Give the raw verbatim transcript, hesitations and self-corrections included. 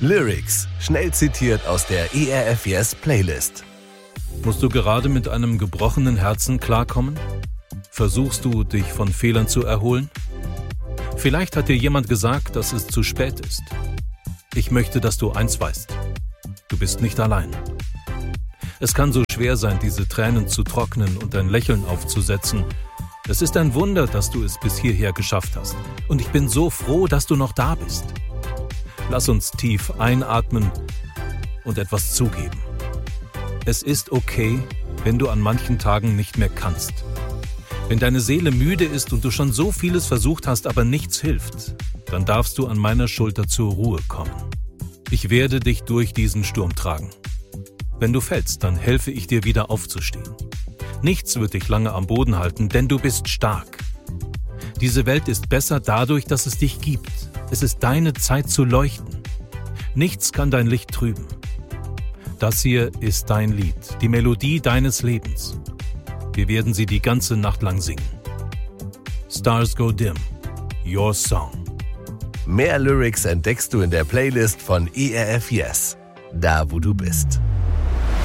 Lyrics, schnell zitiert aus der E R F Yes Playlist. Musst du gerade mit einem gebrochenen Herzen klarkommen? Versuchst du, dich von Fehlern zu erholen? Vielleicht hat dir jemand gesagt, dass es zu spät ist. Ich möchte, dass du eins weißt. Du bist nicht allein. Es kann so schwer sein, diese Tränen zu trocknen und ein Lächeln aufzusetzen. Es ist ein Wunder, dass du es bis hierher geschafft hast. Und ich bin so froh, dass du noch da bist. Lass uns tief einatmen und etwas zugeben. Es ist okay, wenn du an manchen Tagen nicht mehr kannst. Wenn deine Seele müde ist und du schon so vieles versucht hast, aber nichts hilft, dann darfst du an meiner Schulter zur Ruhe kommen. Ich werde dich durch diesen Sturm tragen. Wenn du fällst, dann helfe ich dir wieder aufzustehen. Nichts wird dich lange am Boden halten, denn du bist stark. Diese Welt ist besser dadurch, dass es dich gibt. Es ist deine Zeit zu leuchten. Nichts kann dein Licht trüben. Das hier ist dein Lied, die Melodie deines Lebens. Wir werden sie die ganze Nacht lang singen. Stars Go Dim, your song. Mehr Lyrics entdeckst du in der Playlist von E R F Yes, da wo du bist.